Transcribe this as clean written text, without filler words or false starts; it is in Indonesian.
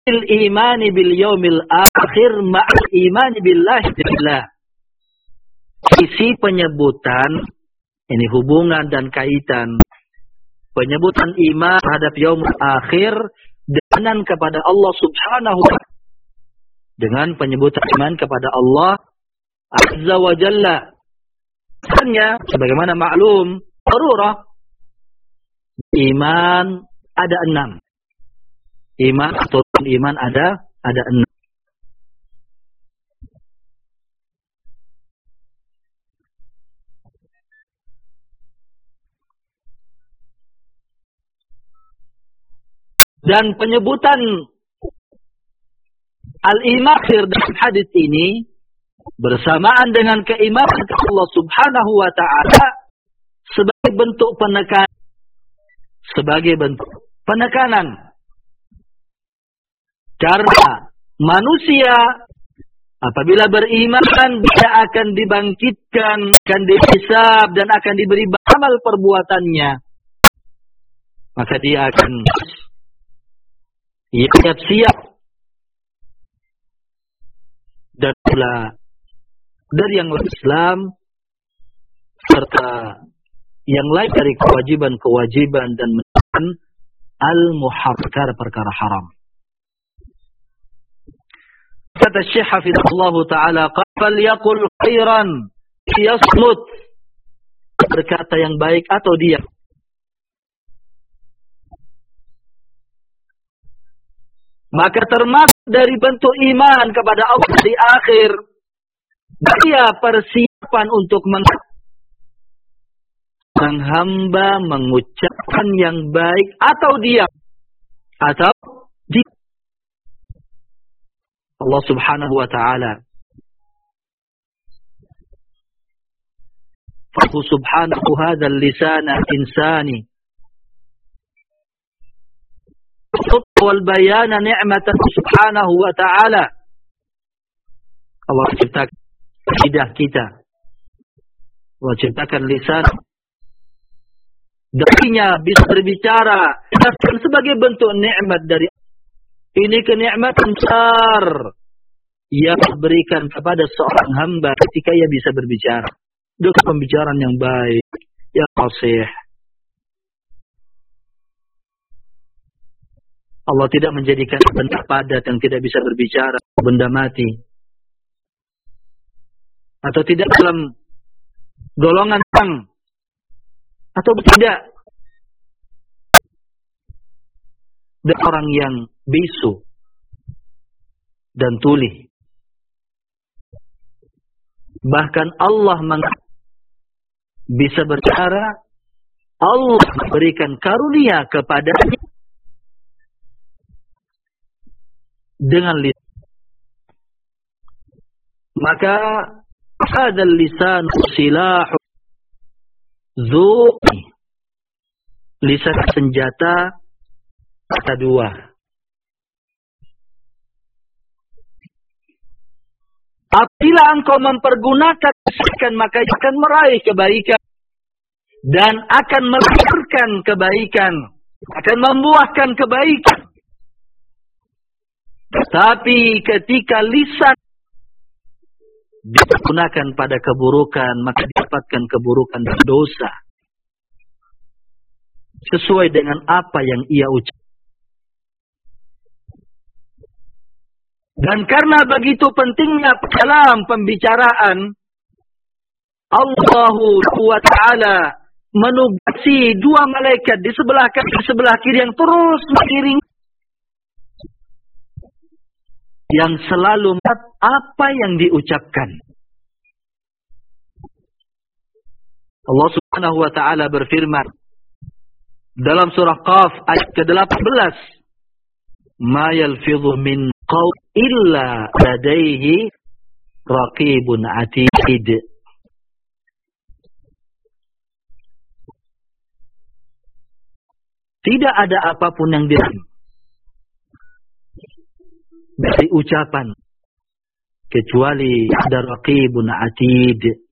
imani bil yaumil akhir ma'al imani billahi billah. Isi penyebutan ini hubungan dan kaitan penyebutan iman terhadap yaumul akhir dengan kepada Allah Subhanahu wa ta'ala, dengan penyebutan iman kepada Allah Azza wa Jalla. Hanya sebagaimana maklum darurah, iman ada 6. Iman atau iman ada 6. Dan penyebutan al-iman dalam hadis ini bersamaan dengan keimanan kepada Allah Subhanahu wa ta'ala sebagai bentuk penekanan. Sebagai bentuk penekanan. Karena manusia apabila beriman dia akan dibangkitkan, akan dihisab dan akan diberi amal perbuatannya. Maka dia akan siap-siap dan pula dari yang Islam serta yang lain dari kewajiban-kewajiban dan menahan al-muharram, perkara haram. Kata Syekh Hafizahullah Ta'ala, qal yaqul khairan yasmut, berkata yang baik atau diam. Maka termasuk dari bentuk iman kepada Allah di akhir, dia persiapan untuk hamba mengucapkan yang baik atau diam. Atau diam. Allah Subhanahu wa ta'ala Fahu subhanahu hadzal lisana insani wal bayana ni'matan subhanahu wa ta'ala. Allah ciptakan lidah kita, Allah ciptakan lisan, darinya bisa berbicara dan sebagai bentuk nikmat dari ini, kenikmatan besar yang diberikan kepada seorang hamba ketika ia bisa berbicara dengan pembicaraan yang baik, yang fasih. Allah tidak menjadikan benda padat yang tidak bisa berbicara, benda mati, atau tidak dalam golongan tang, atau tidak dan orang yang bisu dan tuli. Bahkan Allah bisa berbicara, Allah memberikan karunia kepadanya dengan lisan. Maka hadzal lisan silahu dzu, lisan senjata kata dua. Apabila engkau mempergunakan kebaikan, maka akan meraih kebaikan dan akan melahirkan kebaikan, akan membuahkan kebaikan. Tetapi ketika lisan digunakan pada keburukan, maka didapatkan keburukan dan dosa sesuai dengan apa yang ia ucapkan. Dan karena begitu pentingnya dalam pembicaraan, Allah wa ta'ala menugasi dua malaikat di sebelah kanan dan sebelah kiri yang terus mengiring, yang selalu melihat apa yang diucapkan. Allah Subhanahu wa ta'ala berfirman dalam surah Qaf ayat ke-18, "Ma yalfidhu min qaul illa ladaihi raqibun atid." Tidak ada apapun yang dari ucapan kecuali ada raqibun atid,